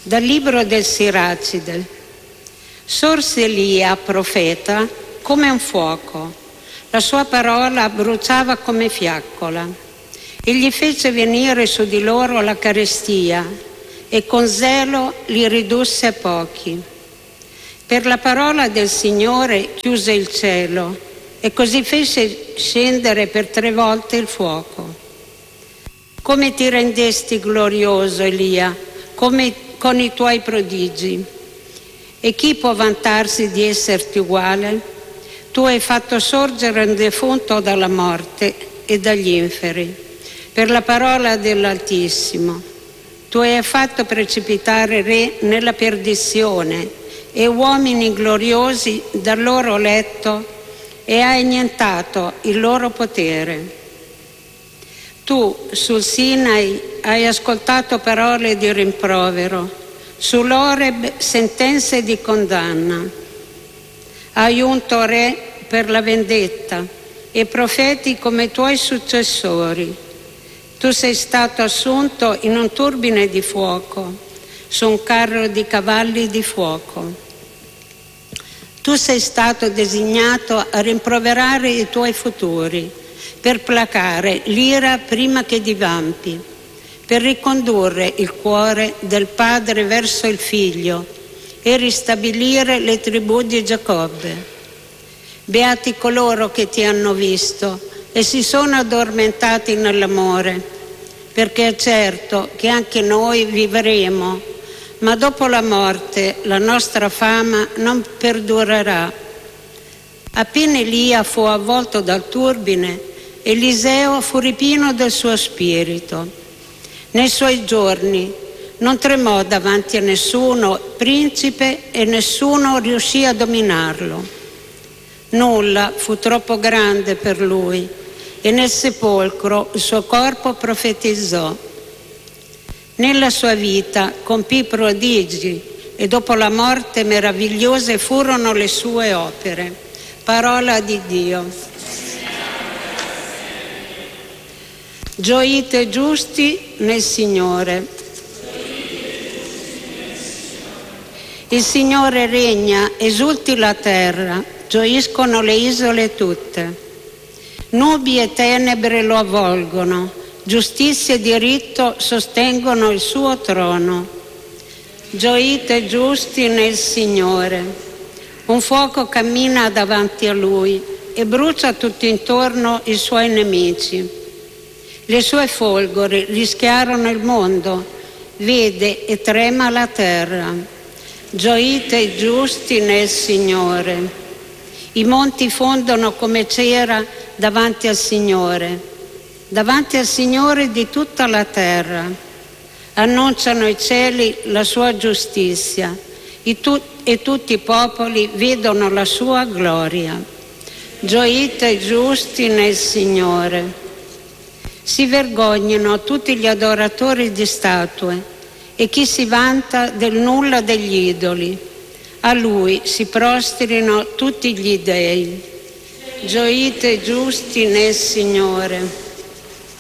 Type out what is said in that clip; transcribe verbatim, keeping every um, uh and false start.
Dal libro del Siracide. Sorse Elia, profeta, come un fuoco. La sua parola bruciava come fiaccola. Egli fece venire su di loro la carestia e con zelo li ridusse a pochi. Per la parola del Signore chiuse il cielo e così fece scendere per tre volte il fuoco. Come ti rendesti glorioso, Elia, come con i tuoi prodigi. E chi può vantarsi di esserti uguale? Tu hai fatto sorgere un defunto dalla morte e dagli inferi, per la parola dell'Altissimo. Tu hai fatto precipitare re nella perdizione e uomini gloriosi dal loro letto e hai annientato il loro potere. Tu sul Sinai hai ascoltato parole di rimprovero, sull'Oreb sentenze di condanna. Hai unto re per la vendetta e profeti come tuoi successori. Tu sei stato assunto in un turbine di fuoco, su un carro di cavalli di fuoco. Tu sei stato designato a rimproverare i tuoi futuri, per placare l'ira prima che divampi, per ricondurre il cuore del padre verso il figlio e ristabilire le tribù di Giacobbe. Beati coloro che ti hanno visto e si sono addormentati nell'amore, perché è certo che anche noi vivremo, ma dopo la morte la nostra fama non perdurerà. Appena Elia fu avvolto dal turbine, Eliseo fu ripieno del suo spirito. Nei suoi giorni non tremò davanti a nessuno principe e nessuno riuscì a dominarlo. Nulla fu troppo grande per lui e nel sepolcro il suo corpo profetizzò. Nella sua vita compì prodigi e dopo la morte meravigliose furono le sue opere. Parola di Dio. Gioite giusti nel Signore. Il Signore regna, esulti la terra, gioiscono le isole tutte. Nubi e tenebre lo avvolgono, giustizia e diritto sostengono il suo trono. Gioite giusti nel Signore. Un fuoco cammina davanti a lui e brucia tutto intorno i suoi nemici. Le sue folgori rischiarono il mondo, vede e trema la terra. Gioite i giusti nel Signore. I monti fondono come cera davanti al Signore, davanti al Signore di tutta la terra. Annunciano i cieli la sua giustizia e, tu- e tutti i popoli vedono la sua gloria. Gioite i giusti nel Signore. Si vergognano tutti gli adoratori di statue e chi si vanta del nulla degli idoli. A lui si prostrino tutti gli dei. Gioite giusti nel Signore.